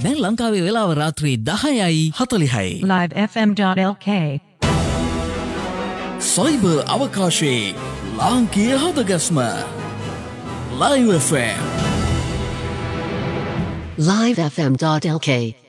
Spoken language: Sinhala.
දැන් ලංකාවේ වෙලාව රාත්‍රී 10:40යි. livefm.lk සයිබර් අවකාශයේ ලාංකීය හදගස්ම Live FM livefm.lk